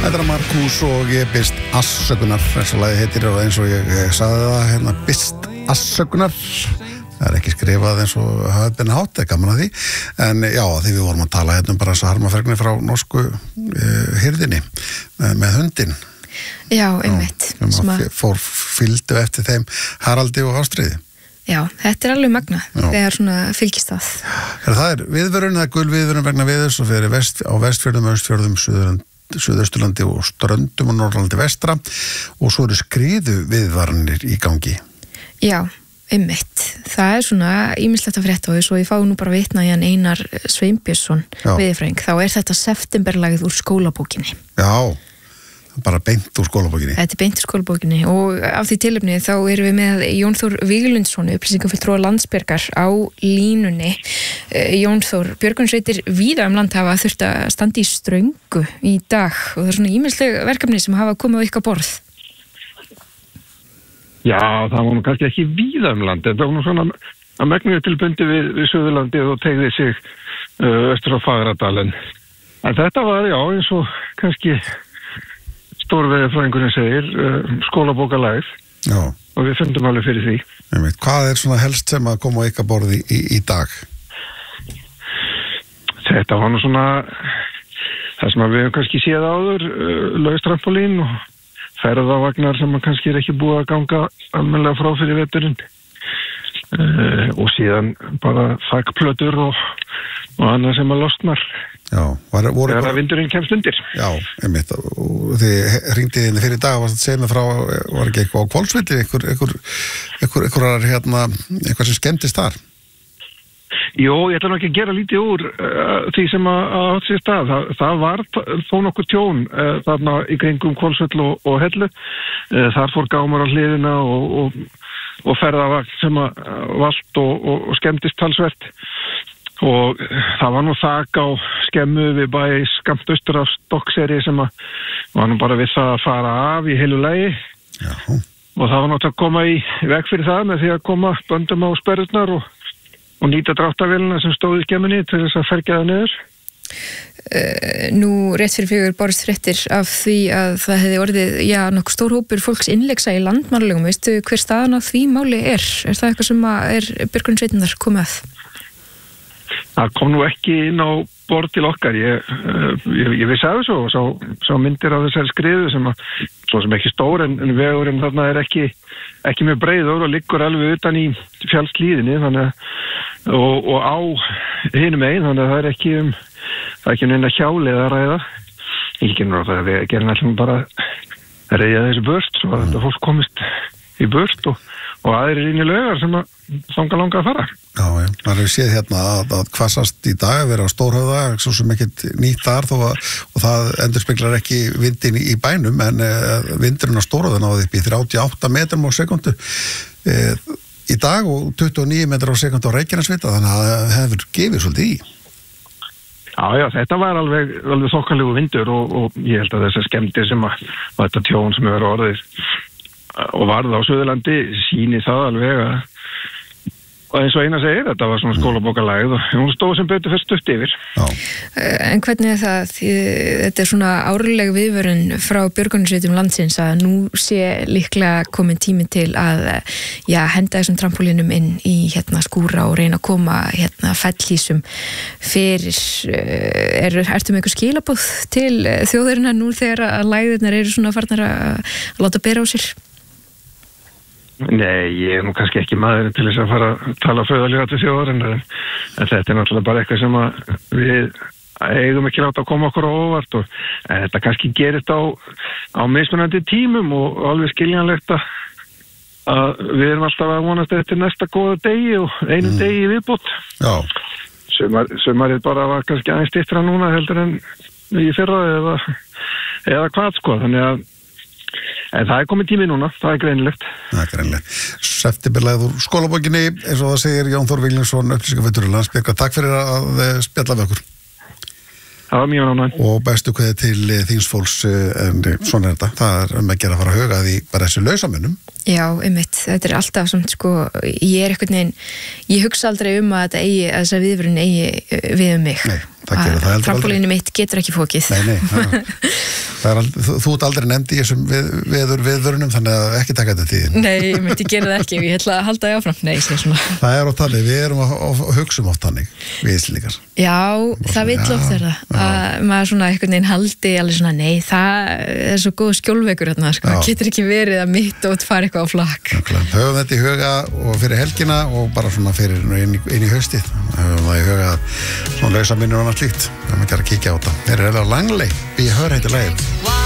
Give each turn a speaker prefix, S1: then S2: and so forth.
S1: Þetta Markús og ég bist afsökunar, eins og lagið heitir og eins og ég sagði það, bist afsökunar. Það ekki skrifað eins og hafði been hátt, gaman að því. En já, því við vorum að tala bara þess að harmafregni frá norsku hirðinni með hundinn.
S2: Já, einmitt.
S1: Sem að fylgdu eftir þeim Haraldi og Ástríði.
S2: Já, þetta alveg magna þegar svona fylgist það.
S1: Það viðvörun, það gul viðvörun vegna viðurs og fyrir á Vestfjörðum, Austfjörðum, Suðausturlandi og Ströndum og Norðurlandi vestra og svo eru skriðu viðvaranir í gangi. Já,
S2: einmitt. Það svona ýmislegt að frétta og svo ég fái nú bara vitna í hann Einar Sveinbjörnsson veðurfræðing, þá þetta septemberlagið úr skólabókinni.
S1: Já, bara beint úr skólabókinni.
S2: Þetta beint úr skólabókinni og af því tilefni þá erum við með Jón Þór Víglundsson, upplýsingafulltrúa Landsbjargar á línunni. Jón Þór, björgunarsveitir víða land hafa þurft að standa í ströngu í dag og það svona ýmisleg verkefni sem hafa komið á ykkar borð.
S3: Já, það var nú kannski ekki víða land, þetta var nú svona að megnuðu tilbundi við Suðurlandið og tegði sig östur á Fagradal en þetta var, já, eins og kannski stórveðurfræðingurinn segir, skólabókalægð og við fundum alveg fyrir því.
S1: Hvað svona helst sem að koma á ykkar borði í dag?
S3: Þetta var nú svona það sem við hefum kannski séð áður, laustrampolín og ferðavagnar sem kannski ekki búið að ganga almennilega frá fyrir veturinn og síðan bara þakplötur og annað sem að losnar.
S1: Já,
S3: þegar að vindurinn kemst undir.
S1: Já, einmitt. Og þið hringdið inn fyrir dag og varst að segja mig frá, var ekki eitthvað á Hvolsvelli, eitthvað sem skemmtist þar?
S3: Jó, ég ætla nú ekki að gera lítið úr því sem að átt sér stað. Það var þó nokkuð tjón þarna í kringum Hvolsvell og Hellu. Þar fór gámar á hliðina og ferðavagn sem að valt og skemmtist talsvert. Og það var nú þak á skemmu við bæ skammt austur af Stokkseyri sem að var nú bara við það að fara af í heilu lagi.
S1: Já.
S3: Og það var náttúrulega að koma í veg fyrir það með því að koma böndum á sperrurnar og nýta dráttavélina sem stóð í skemmunni til þess að fergja það niður.
S2: Nú rétt fyrir 4 borist fréttir af því að það hefði orðið, nokkuð stór hópur fólks innleggsa í landmannlegum. Veistu hver staðan á því máli er? Er það eitthvað sem er björgunarsveitirnar komið að?
S3: Það kom nú ekki inn á borð til okkar. Ég vissi af þessu og sá myndir af þessari skriðu sem að, svo sem ekki stór en vegurinn þarna er ekki mjög breiður og liggur alveg utan í fjallslíðinni og á hinum einn, þannig að það er ekki neina hjálið að ræða. Ég kemur á það að við gerum alltaf bara að reyja þessu burt svo að þetta fólk komist í burt og aðrir inn í laugar sem að þanga langa að fara.
S1: Já, það er séð hérna að hvassast í dag að vera á Stórhöfða, svo sem ekkert nýtt þar og það endurspeglar ekki vindin í bænum en vindurinn á Stórhöfða náði upp í 38 metrum á sekundu í dag og 29 metrum á sekundu á Reykjanesvita, þannig að það hefur gefið svolítið í.
S3: Já, þetta var alveg þokkalegu vindur og ég held að þessar skemmdir sem að þetta tjón sem hefur orðið og varð á Suðurlandi sýni það alveg að og eins og Einar segir, þetta var svona skólabókalægð og hún stóð sem betur fyrst stutt yfir.
S1: Já.
S2: En hvernig það? Þetta svona árleg viðvörun frá björgunarsveitum landsins að nú sé líklega komin tími til að henda þessum trampolínum inn í skúra og reyna að koma fellhýsum fyrir. Ertu með eitthvað skilaboð til þjóðarinnar nú þegar að lægðirnar eru svona farnar að láta bera á sér?
S3: Nei, ég nú kannski ekki maður til þess að fara að tala föðalega til þjóðarinn en þetta náttúrulega bara eitthvað sem að við eigum ekki láta að koma okkur á óvart og þetta kannski gerist á mismunandi tímum og alveg skiljanlegt að við erum alltaf að vonast eftir næsta góða degi og einu degi viðbót.
S1: Já.
S3: Sumarið bara var kannski aðeins styttra núna heldur en í fyrra eða hvað þannig að en það komið tími núna, það er greinilegt.
S1: Það er greinilegt. Septemberlagið úr skólabókinni, eins og það segir Jón Þór Víglundsson, upplýsingafulltrúi Landsbjargar. Takk fyrir að spjalla við okkur.
S3: Það var mjög ánægð.
S1: Og bestu kveðið til þíns fólks, en svona er þetta. Það er að gera að fara að huga því bara þessu lausamönnum.
S2: Já, einmitt. Þetta er alltaf samt, ég er einhvern veginn, ég hugsa aldrei að þessa viðvörun eigi við mig.
S1: Nei, það gerir það heldur aldrei.
S2: Trampolínu mitt getur ekki fokið.
S1: Nei. Þú ert aldrei nefnd í þessum viðvörunum, þannig að ekki taka þetta tíðin.
S2: Nei, ég myndi gera það ekki, ég ætla að halda því áfram. Nei, sé svona.
S1: Það oft þannig, við erum að hugsa oft þannig, við Íslendingar.
S2: Já, það vill oft það, að maður svona einhvern veginn haldi alveg svona, nei, það er svo góð skjólveikur hérna, sko, það getur ekki verið að mitt og fara eitthvað á flakk.
S1: Höfum þetta í huga og fyrir helgina og bara svona fyrir inn í haustið. Höfum það í huga svona lausa minnur og annað slíkt. Það er ekki að kíkja á þetta. Þeir eru Langley, Be Her heitir lagið.